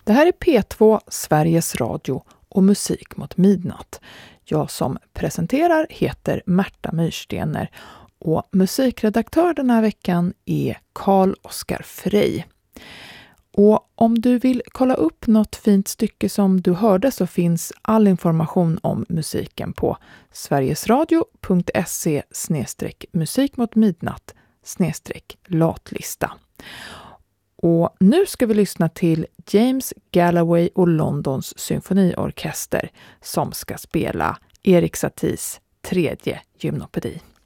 Det här är P2, Sveriges Radio och Musik mot midnatt. Jag som presenterar heter Märta Myrstener och musikredaktör den här veckan är Carl-Oskar Frey. Och om du vill kolla upp något fint stycke som du hörde så finns all information om musiken på sverigesradio.se/musikmotmidnatt/latlista. Och nu ska vi lyssna till James Galloway och Londons symfoniorkester som ska spela Erik Saties tredje gymnopedi.